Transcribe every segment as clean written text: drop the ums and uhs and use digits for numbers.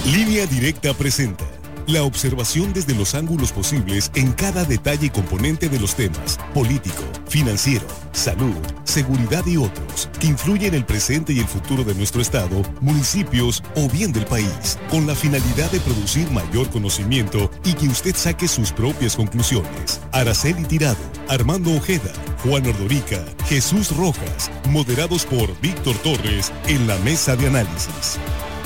Línea Directa presenta la observación desde los ángulos posibles en cada detalle y componente de los temas político, financiero, salud, seguridad y otros que influyen en el presente y el futuro de nuestro estado, municipios o bien del país, con la finalidad de producir mayor conocimiento y que usted saque sus propias conclusiones. Araceli Tirado, Armando Ojeda, Juan Ordorica, Jesús Rojas, moderados por Víctor Torres en la mesa de análisis.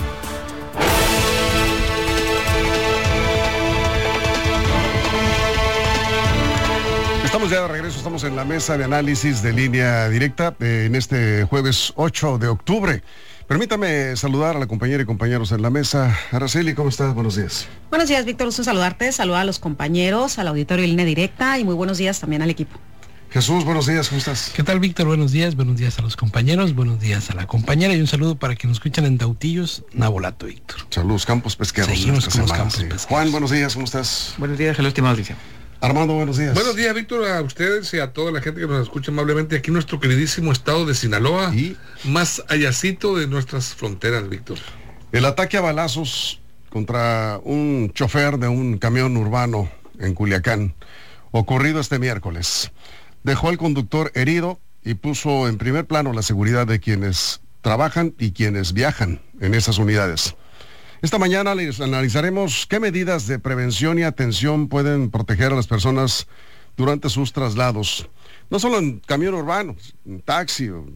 Estamos ya de regreso, estamos en la mesa de análisis de Línea Directa en este jueves 8 de octubre. Permítame saludar a la compañera y compañeros en la mesa. Araceli, ¿cómo estás? Buenos días. Buenos días, Víctor, gusto saludarte, saludar a los compañeros, al auditorio de Línea Directa y muy buenos días también al equipo. Jesús, buenos días, ¿cómo estás? ¿Qué tal, Víctor? Buenos días a los compañeros, buenos días a la compañera y un saludo para que nos escuchan en Dautillos, Nabolato, Víctor. Saludos, Campos Pesqueros. Seguimos con los Campos Pesqueros. Juan, buenos días, ¿cómo estás? Buenos días, la última noticia. Armando, buenos días. Buenos días, Víctor, a ustedes y a toda la gente que nos escucha amablemente aquí en nuestro queridísimo estado de Sinaloa, ¿Y? más allácito de nuestras fronteras, Víctor. El ataque a balazos contra un chofer de un camión urbano en Culiacán, ocurrido este miércoles, dejó al conductor herido y puso en primer plano la seguridad de quienes trabajan y quienes viajan en esas unidades. Esta mañana les analizaremos qué medidas de prevención y atención pueden proteger a las personas durante sus traslados, no solo en camión urbano, en taxi o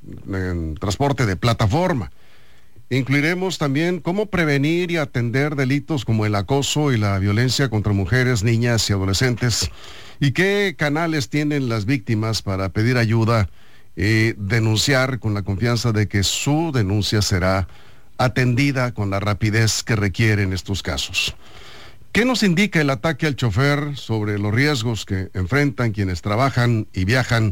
en transporte de plataforma. Incluiremos también cómo prevenir y atender delitos como el acoso y la violencia contra mujeres, niñas y adolescentes, y qué canales tienen las víctimas para pedir ayuda y denunciar con la confianza de que su denuncia será atendida con la rapidez que requieren estos casos. ¿Qué nos indica el ataque al chofer sobre los riesgos que enfrentan quienes trabajan y viajan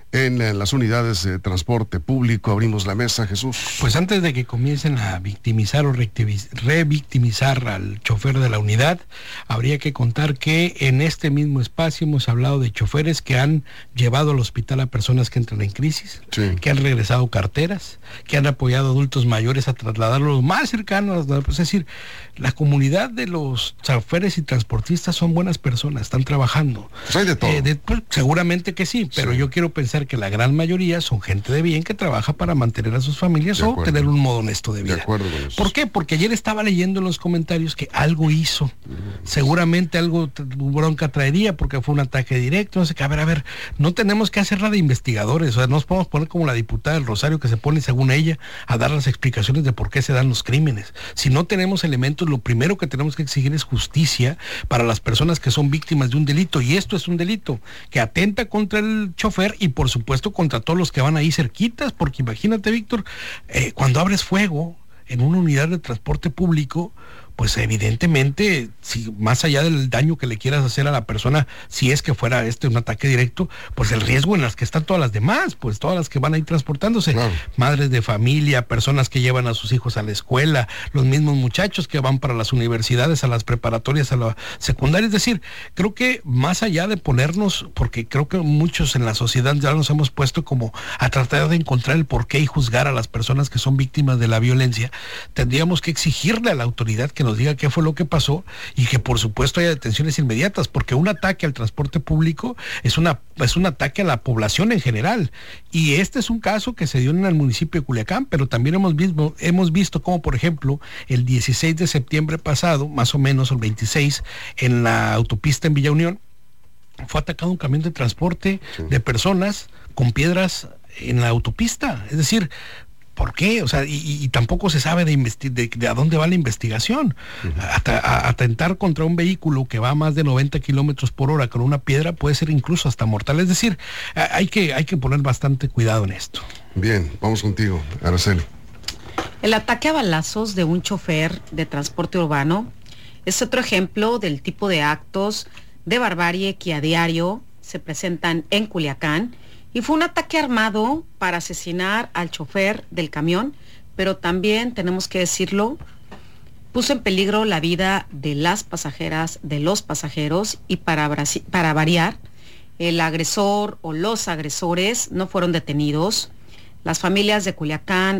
en las unidades de transporte público? Abrimos la mesa, Jesús. Pues antes de que comiencen a victimizar o revictimizar al chofer de la unidad, habría que contar que en este mismo espacio hemos hablado de choferes que han llevado al hospital a personas que entran en crisis, Sí. que han regresado carteras, que han apoyado a adultos mayores a trasladarlos más cercanos. Pues es decir, la comunidad de los choferes y transportistas son buenas personas, están trabajando. Pues hay de todo. Pues, seguramente que sí, pero Sí. yo quiero pensar que la gran mayoría son gente de bien que trabaja para mantener a sus familias De o acuerdo. tener un modo honesto de vida. De acuerdo con eso. ¿Por qué? Porque ayer estaba leyendo en los comentarios que algo hizo. Seguramente algo bronca traería porque fue un ataque directo. No sé qué. A ver, no tenemos que hacerla de investigadores. O sea, no nos podemos poner como la diputada del Rosario que se pone, según ella, a dar las explicaciones de por qué se dan los crímenes. Si no tenemos elementos, lo primero que tenemos que exigir es justicia para las personas que son víctimas de un delito. Y esto es un delito que atenta contra el chofer y por supuesto contra todos los que van ahí cerquitas, porque imagínate, Víctor, cuando abres fuego en una unidad de transporte público, pues evidentemente, si más allá del daño que le quieras hacer a la persona, si es que fuera un ataque directo, pues el riesgo en las que están todas las demás, pues todas las que van ahí transportándose, Claro. Madres de familia, personas que llevan a sus hijos a la escuela, los mismos muchachos que van para las universidades, a las preparatorias, a la secundaria. Es decir, creo que más allá de ponernos, porque creo que muchos en la sociedad ya nos hemos puesto como a tratar de encontrar el porqué y juzgar a las personas que son víctimas de la violencia, tendríamos que exigirle a la autoridad que nos diga qué fue lo que pasó y que por supuesto haya detenciones inmediatas, porque un ataque al transporte público es un ataque a la población en general, y este es un caso que se dio en el municipio de Culiacán, pero también hemos visto como, por ejemplo, el 16 de septiembre pasado, más o menos el 26, en la autopista en Villa Unión, fue atacado un camión de transporte de personas con piedras en la autopista. Es decir, ¿por qué? O sea, y tampoco se sabe de a dónde va la investigación. Atentar contra un vehículo que va a más de 90 kilómetros por hora con una piedra puede ser incluso hasta mortal. Es decir, hay que poner bastante cuidado en esto. Bien, vamos contigo, Araceli. El ataque a balazos de un chofer de transporte urbano es otro ejemplo del tipo de actos de barbarie que a diario se presentan en Culiacán, y fue un ataque armado para asesinar al chofer del camión, pero también, tenemos que decirlo, puso en peligro la vida de las pasajeras, de los pasajeros, y para variar, el agresor o los agresores no fueron detenidos. Las familias de Culiacán